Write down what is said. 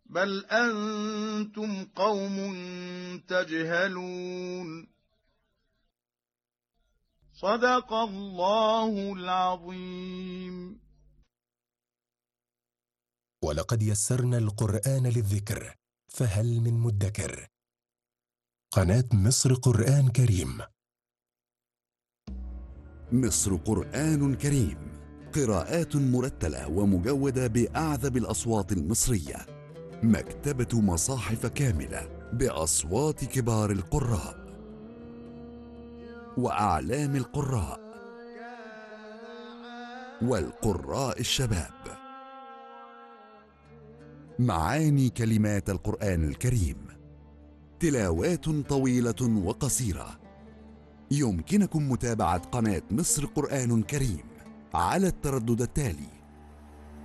بل أنتم قوم تجهلون. صدق الله العظيم. ولقد يسرنا القرآن للذكر فهل من مدكر. قناة مصر قرآن كريم. مصر قرآن كريم، قراءات مرتلة ومجودة بأعذب الأصوات المصرية. مكتبة مصاحف كاملة بأصوات كبار القراء وأعلام القراء والقراء الشباب. معاني كلمات القرآن الكريم، تلاوات طويلة وقصيرة. يمكنكم متابعة قناة مصر قرآن كريم على التردد التالي